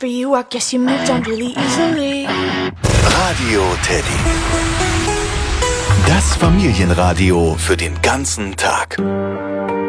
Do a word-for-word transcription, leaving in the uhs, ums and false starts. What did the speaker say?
you, I guess you moved on really easily. Radio Teddy. Das Familienradio für den ganzen Tag.